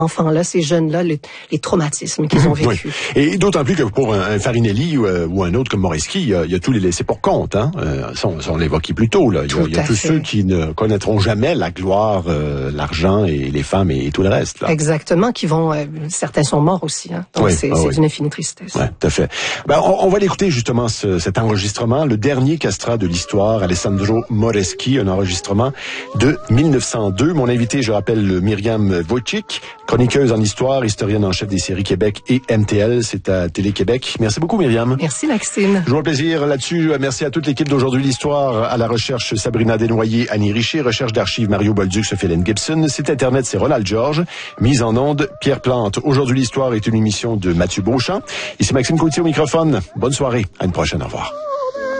enfants-là, ces jeunes-là, les traumatismes qu'ils ont vécus. Oui. Et d'autant plus que pour un Farinelli ou un autre comme Moreschi, il y a tous les laissés pour compte. Hein? Ça, on l'évoquait plus tôt. Là. Il y a tous ceux qui ne connaîtront jamais la gloire, l'argent et les femmes et tout le reste. Là. Exactement, qui vont... certains sont morts aussi. Hein? Donc c'est d'une infinie tristesse. Oui, tout à fait. On va l'écouter justement cet enregistrement, le dernier castrat de l'histoire, Alessandro Moreschi, un enregistrement de 1902. Mon invité, je rappelle, Myriam Wojcik, chroniqueuse en histoire, historienne en chef des séries Québec et MTL, c'est à Télé-Québec. Merci beaucoup, Myriam. Merci, Maxime. Je vous plaisir là-dessus. Merci à toute l'équipe d'Aujourd'hui l'Histoire, à la recherche Sabrina Desnoyers, Annie Richer, recherche d'archives Mario Bolduc, Sophie-Hélène Gibson, site Internet, c'est Ronald Georges, mise en onde, Pierre Plante. Aujourd'hui l'Histoire est une émission de Mathieu Beauchamp. Ici Maxime Coutier au microphone. Bonne soirée. À une prochaine. Au revoir.